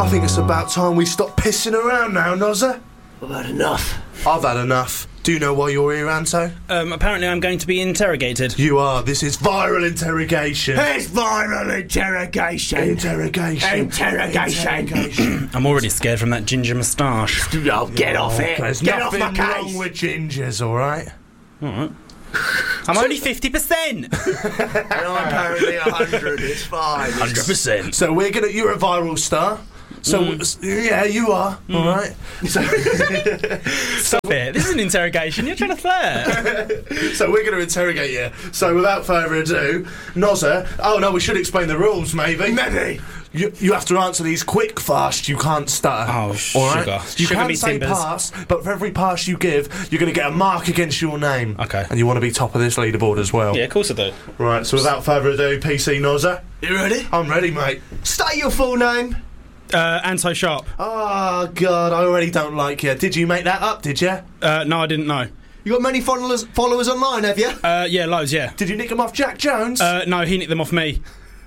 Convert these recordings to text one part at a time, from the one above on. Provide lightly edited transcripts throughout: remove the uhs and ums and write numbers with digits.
I think it's about time we stop pissing around now, Nozza. I've had enough. I've had enough. Do you know why you're here, Anto? Apparently I'm going to be interrogated. You are. This is viral interrogation. It's viral interrogation. Interrogation. I'm already scared from that ginger moustache. Oh, get off it. There's Get off nothing my wrong case. with gingers, all right? Alright. I'm only 50%! And I'm apparently 100. It's fine. 100%. So you're a viral star. So, yeah, you are, all right? So, Stop it. This is an interrogation. You're trying to flirt. so we're going to interrogate you. So without further ado, Nozza... Oh, no, we should explain the rules, maybe. Maybe. You have to answer these quick, fast. You can't stutter. Oh, all right? sugar. You Sugar can me say timbers. pass, but for every pass you give, you're going to get a mark against your name. Okay. And you want to be top of this leaderboard as well. Yeah, of course I do. Right, so without further ado, PC Nozza. You ready? I'm ready, mate. State your full name. Anto Sharp. Oh, God, I already don't like you. Did you make that up, did you? No, I didn't know. You got many followers online, have you? Yeah, loads, yeah. Did you nick them off Jack Jones? No, he nicked them off me.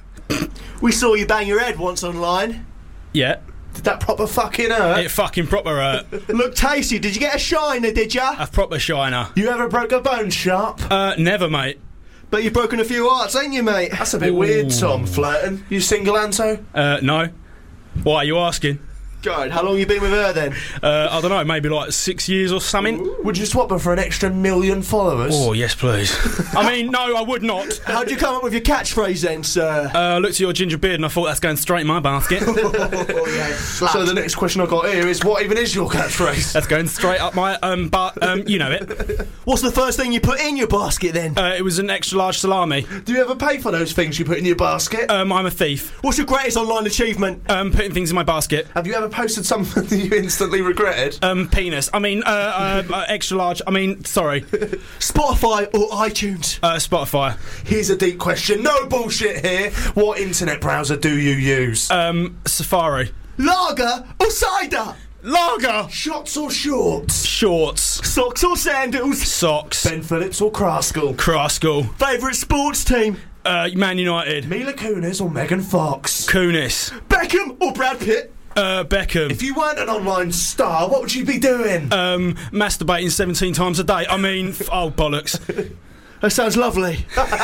We saw you bang your head once online. Yeah. Did that proper fucking hurt? It fucking proper hurt. Look tasty. Did you get a shiner, did ya? A proper shiner. You ever broke a bone, Sharp? Never, mate. But you've broken a few hearts, ain't you, mate? That's a bit weird, Tom, flirting. You single, Anto? No. Why are you asking? God, how long you been with her then? I don't know, maybe like 6 years or something. Would you swap her for an extra 1 million followers? Oh, yes, please. I mean, no, I would not. How'd you come up with your catchphrase then, sir? I looked at your ginger beard and I thought that's going straight in my basket. Oh, yeah, So the next question I've got here is, what even is your catchphrase? That's going straight up my, you know it. What's the first thing you put in your basket then? It was an extra large salami. Do you ever pay for those things you put in your basket? I'm a thief. What's your greatest online achievement? Putting things in my basket. Have you ever posted something that you instantly regretted? Penis. I mean, extra large. I mean, sorry. Spotify or iTunes? Spotify. Here's a deep question. No bullshit here. What internet browser do you use? Safari. Lager or cider? Lager. Shots or shorts? Shorts. Socks or sandals? Socks. Ben Phillips or Kraskell? Kraskell. Favourite sports team? Man United. Mila Kunis or Megan Fox? Kunis. Beckham or Brad Pitt? Beckham. If you weren't an online star, what would you be doing? Masturbating 17 times a day. I mean, oh, bollocks. That sounds lovely.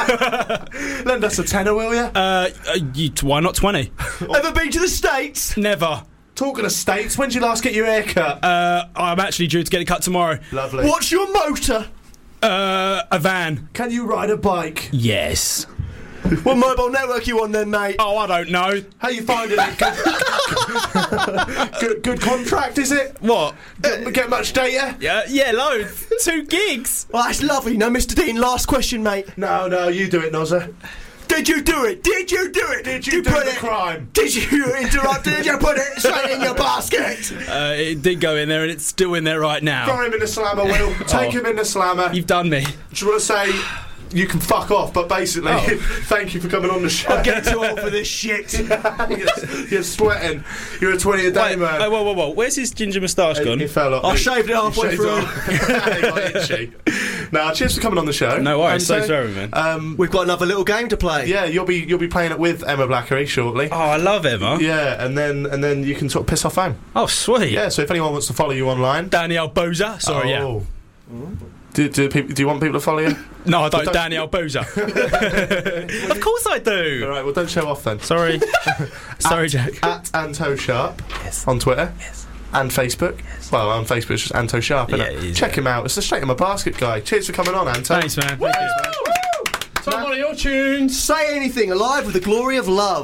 Lend us a tenner, will you? Why not 20? Ever been to the States? Never. Talking of states, when did you last get your hair cut? I'm actually due to get it cut tomorrow. Lovely. What's your motor? A van. Can you ride a bike? Yes. What mobile network you on then, mate? Oh, I don't know. How you finding it? Good contract, is it? What? Get much data? Yeah, loads. 2 gigs. Well, that's lovely. Now, Mr. Dean, last question, mate. No, you do it, Nozza. Did you do it? Did you do it? Did you do put the it? crime? Did you interrupt it? Did you put it straight in your basket? It did go in there and it's still in there right now. Throw him in the slammer, Will. Take him in the slammer. You've done me. Just want to say, you can fuck off, but basically, thank you for coming on the show. I'm getting too old for this shit. You're sweating. You're a 20 a day, man. Whoa. Where's his ginger moustache gone? He fell off. I shaved it halfway through. Now, cheers for coming on the show. No worries, Anto. so sorry, man. We've got another little game to play. Yeah, you'll be playing it with Emma Blackery shortly. Oh, I love Emma. Yeah, and then you can sort of piss off home. Oh, sweet. Yeah, so if anyone wants to follow you online, Danielle Boza. Sorry, yeah. Do you want people to follow you? No, I don't. Danielle Boza. Of course I do. All right, well, don't show off then. Sorry. Sorry, Jack. At Anto Sharp. Yes. On Twitter. Yes. And Facebook. Yes. Well, on Facebook it's just Anto Sharp. Yeah, Innit? it is, Check him out. It's the straight in my basket guy. Cheers for coming on, Anto. Thanks, man. Thank you. Some of your tunes. Say anything alive with the glory of love.